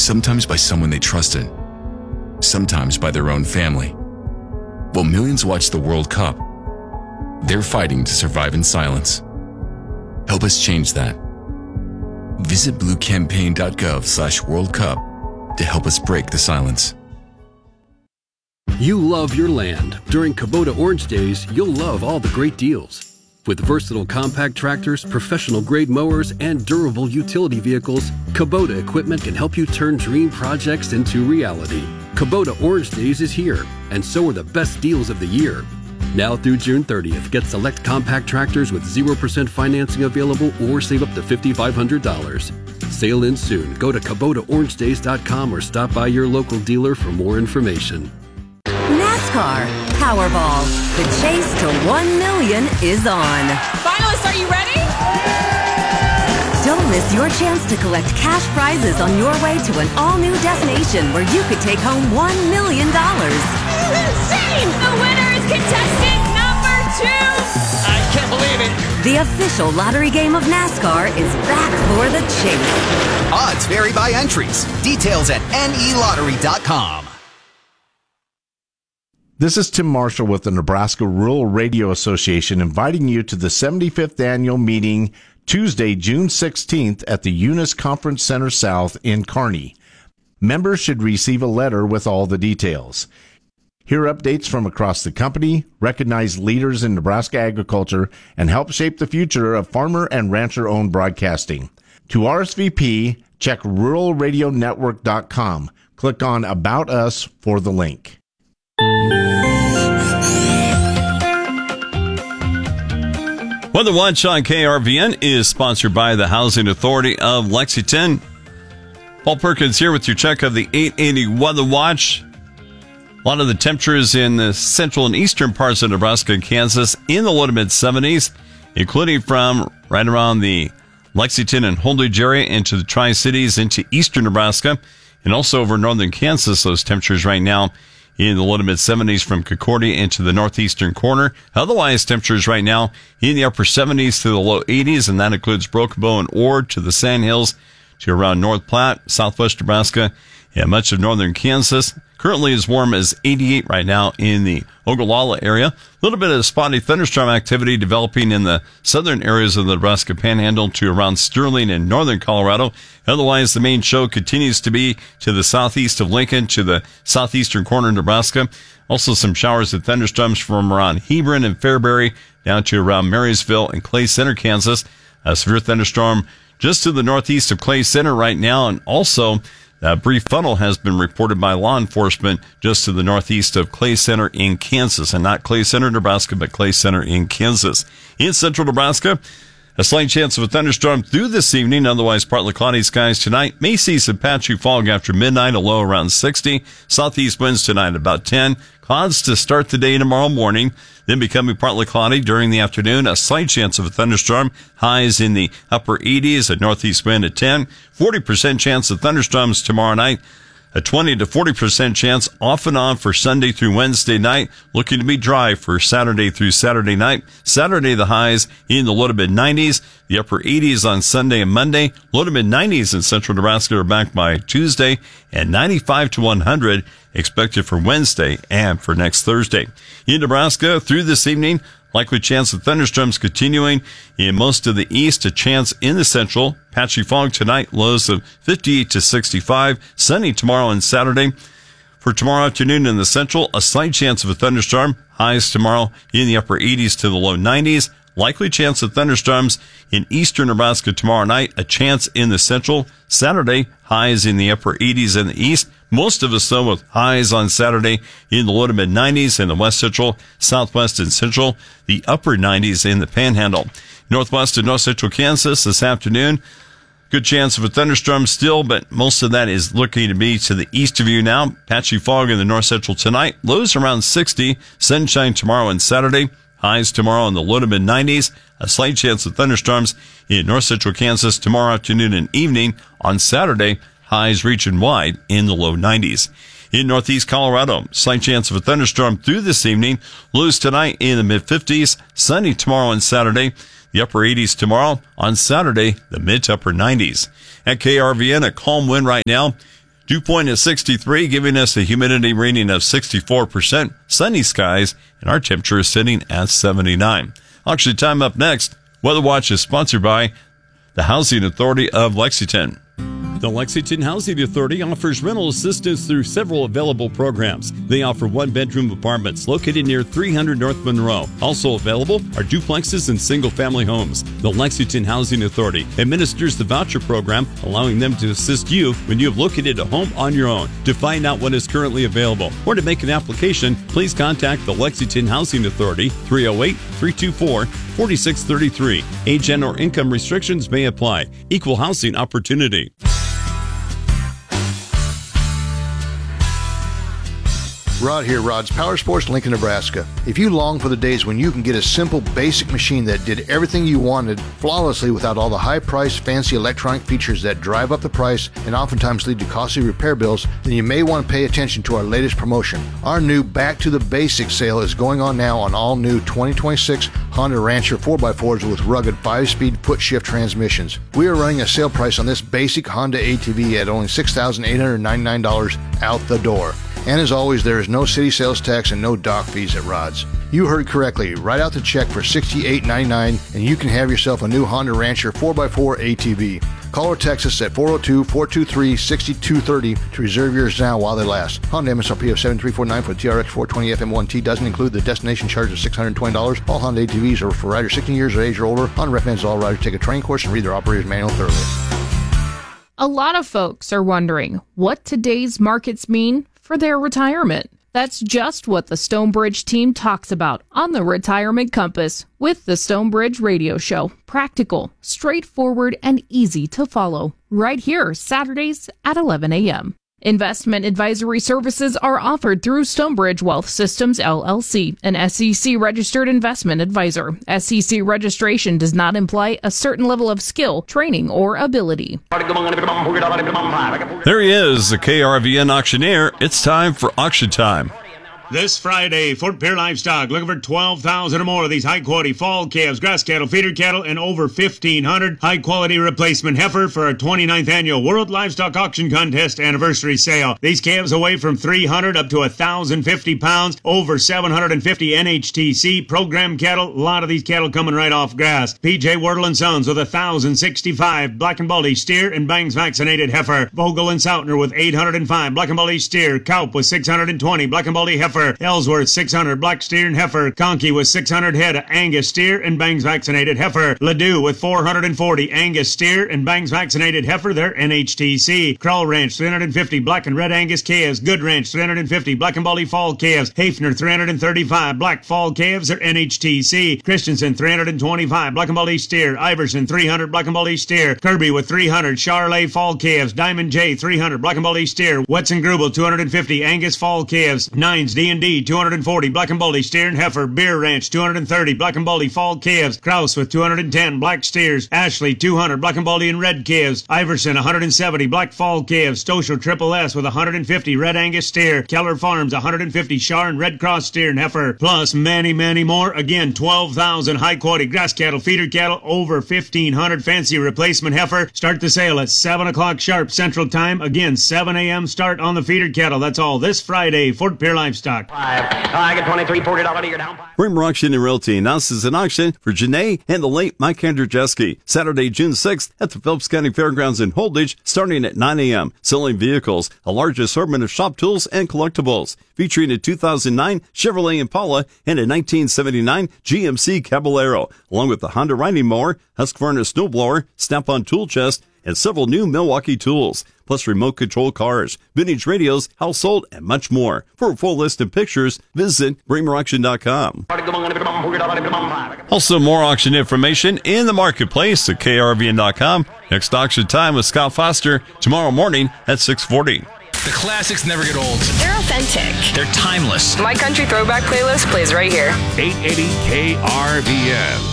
sometimes by someone they trusted, sometimes by their own family. While millions watch the World Cup, they're fighting to survive in silence. Help us change that. Visit bluecampaign.gov/World Cup to help us break the silence. You love your land. During Kubota Orange Days, you'll love all the great deals. With versatile compact tractors, professional-grade mowers, and durable utility vehicles, Kubota equipment can help you turn dream projects into reality. Kubota Orange Days is here, and so are the best deals of the year. Now through June 30th, get select compact tractors with 0% financing available or save up to $5,500. Sale ends soon. Go to KubotaOrangeDays.com or stop by your local dealer for more information. NASCAR Powerball. The chase to 1 million is on. Finalists, are you ready? Don't miss your chance to collect cash prizes on your way to an all-new destination where you could take home $1 million. Insane! The winner is contestant number 2! I can't believe it. The official lottery game of NASCAR is back for the chase. Odds vary by entries. Details at nelottery.com. This is Tim Marshall with the Nebraska Rural Radio Association inviting you to the 75th annual meeting Tuesday, June 16th at the Eunice Conference Center South in Kearney. Members should receive a letter with all the details. Hear updates from across the company, recognize leaders in Nebraska agriculture, and help shape the future of farmer and rancher-owned broadcasting. To RSVP, check ruralradionetwork.com. Click on About Us for the link. Weather Watch on KRVN is sponsored by the Housing Authority of Lexington. Paul Perkins here with your check of the 880 Weather Watch. A lot of the temperatures in the central and eastern parts of Nebraska and Kansas in the low to mid 70s, including from right around the Lexington and Holdridge area into the Tri-Cities into eastern Nebraska, and also over northern Kansas. Those temperatures right now in the low to mid 70s from Concordia into the northeastern corner. Otherwise, temperatures right now in the upper 70s to the low 80s, and that includes Broken Bow and Ord to the Sandhills to around North Platte, southwest Nebraska, and much of northern Kansas. Currently as warm as 88 right now in the Ogallala area. A little bit of spotty thunderstorm activity developing in the southern areas of the Nebraska Panhandle to around Sterling and northern Colorado. Otherwise, the main show continues to be to the southeast of Lincoln, to the southeastern corner of Nebraska. Also some showers and thunderstorms from around Hebron and Fairbury down to around Marysville and Clay Center, Kansas. A severe thunderstorm just to the northeast of Clay Center right now, and also a brief funnel has been reported by law enforcement just to the northeast of Clay Center in Kansas, and not Clay Center, Nebraska, but Clay Center in Kansas. In central Nebraska, a slight chance of a thunderstorm through this evening, otherwise partly cloudy skies tonight. May see some patchy fog after midnight, a low around 60. Southeast winds tonight about 10. Clouds to start the day tomorrow morning, then becoming partly cloudy during the afternoon. A slight chance of a thunderstorm. Highs in the upper 80s, a northeast wind at 10. 40% chance of thunderstorms tomorrow night. A 20 to 40% chance off and on for Sunday through Wednesday night. Looking to be dry for Saturday through Saturday night. Saturday, the highs in the low to mid 90s. The upper 80s on Sunday and Monday. Low to mid 90s in central Nebraska are back by Tuesday. And 95 to 100 expected for Wednesday and for next Thursday. In Nebraska, through this evening, likely chance of thunderstorms continuing in most of the east, a chance in the central. Patchy fog tonight, lows of 58 to 65. Sunny tomorrow and Saturday. For tomorrow afternoon in the central, a slight chance of a thunderstorm. Highs tomorrow in the upper 80s to the low 90s. Likely chance of thunderstorms in eastern Nebraska tomorrow night. A chance in the central. Saturday, highs in the upper 80s in the east. Most of us, though, with highs on Saturday in the low to mid 90s in the west central, southwest and central, the upper 90s in the panhandle. Northwest and north central Kansas this afternoon, good chance of a thunderstorm still, but most of that is looking to be to the east of you now. Patchy fog in the north central tonight, lows around 60, sunshine tomorrow and Saturday. Highs tomorrow in the low to mid 90s. A slight chance of thunderstorms in north central Kansas tomorrow afternoon and evening. On Saturday, highs reaching wide in the low 90s. In northeast Colorado, slight chance of a thunderstorm through this evening. Lows tonight in the mid 50s. Sunny tomorrow and Saturday. The upper 80s tomorrow. On Saturday, the mid to upper 90s. At KRVN, a calm wind right now. Dew point is 63, giving us a humidity rating of 64%, sunny skies, and our temperature is sitting at 79. Auction time up next. Weather Watch is sponsored by the Housing Authority of Lexington. The Lexington Housing Authority offers rental assistance through several available programs. They offer one-bedroom apartments located near 300 North Monroe. Also available are duplexes and single-family homes. The Lexington Housing Authority administers the voucher program, allowing them to assist you when you have located a home on your own. To find out what is currently available or to make an application, please contact the Lexington Housing Authority, 308-324-4633. Age and or income restrictions may apply. Equal housing opportunity. Rod here, Rod's Power Sports, Lincoln, Nebraska. If you long for the days when you can get a simple, basic machine that did everything you wanted flawlessly without all the high-priced, fancy electronic features that drive up the price and oftentimes lead to costly repair bills, then you may want to pay attention to our latest promotion. Our new Back to the Basics sale is going on now on all new 2026 Honda Rancher 4x4s with rugged 5-speed foot-shift transmissions. We are running a sale price on this basic Honda ATV at only $6,899 out the door. And as always, there is no city sales tax and no dock fees at Rod's. You heard correctly. Write out the check for $68.99 and you can have yourself a new Honda Rancher 4x4 ATV. Call or text us at 402-423-6230 to reserve yours now while they last. Honda MSRP of $7,349 for the TRX 420 FM1T doesn't include the destination charge of $620. All Honda ATVs are for riders 16 years of age or older. Honda recommends all riders take a training course and read their operator's manual thoroughly. A lot of folks are wondering what today's markets mean for their retirement. That's just what the Stonebridge team talks about on the Retirement Compass with the Stonebridge Radio Show. Practical, straightforward, and easy to follow. Right here, Saturdays at 11 a.m. Investment advisory services are offered through Stonebridge Wealth Systems, LLC, an SEC-registered investment advisor. SEC registration does not imply a certain level of skill, training, or ability. There he is, the KRVN auctioneer. It's time for auction time. This Friday, Fort Pierre Livestock looking for 12,000 or more of these high-quality fall calves, grass cattle, feeder cattle, and over 1,500 high-quality replacement heifer for our 29th annual World Livestock Auction Contest anniversary sale. These calves weigh from 300 up to 1,050 pounds, over 750 NHTC program cattle. A lot of these cattle coming right off grass. PJ Wardle & Sons with 1,065 Black and Baldy steer and bangs vaccinated heifer. Vogel and Sautner with 805 Black and Baldy steer. Kaup with 620 Black and Baldy heifer. Ellsworth 600 black steer and heifer. Conkey with 600 head of Angus steer and bangs vaccinated heifer. Ladue with 440 Angus steer and bangs vaccinated heifer. They're NHTC. Krull Ranch 350 black and red Angus calves. Good Ranch 350 black and Baldy fall calves. Hafner 335 black fall calves. They're NHTC. Christensen 325 black and Baldy steer. Iverson 300 black and Baldy steer. Kirby with 300 Charolais fall calves. Diamond J 300 black and Baldy steer. Wetson Grubel 250 Angus fall calves. Nines D&D 240 Black and Baldy steer and heifer. Beer Ranch 230 Black and Baldy fall calves. Kraus with 210 black steers. Ashley 200 Black and Baldy and red calves. Iverson 170 black fall calves. Stoschel Triple S with 150 red Angus steer. Keller Farms 150 Char and red cross steer and heifer. Plus many, many more. Again, 12,000 high quality grass cattle, feeder cattle, over 1,500 fancy replacement heifer. Start the sale at 7 o'clock sharp Central Time. Again, 7 a.m. start on the feeder cattle. That's all this Friday, Fort Pierre Livestock. I get $23, $40 you're down. Bremer Auction and Realty announces an auction for Janae and the late Mike Andrzejewski, Saturday, June 6th at the Phillips County Fairgrounds in Holdridge, starting at 9 a.m. Selling vehicles, a large assortment of shop tools and collectibles, featuring a 2009 Chevrolet Impala and a 1979 GMC Caballero, along with the Honda riding mower, Husqvarna snowblower, Snap-on tool chest, and several new Milwaukee tools, plus remote control cars, vintage radios, household, and much more. For a full list of pictures, visit BremerAuction.com. Also, more auction information in the marketplace at KRVN.com. Next auction time with Scott Foster tomorrow morning at 6:40. The classics never get old. They're authentic. They're timeless. My country throwback playlist plays right here. 880 KRVN.